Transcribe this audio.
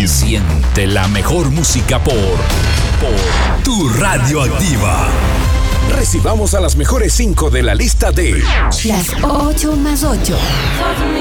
Siente la mejor música por Tu Radioactiva. Recibamos a las mejores 5 de la lista de Las 8 más 8.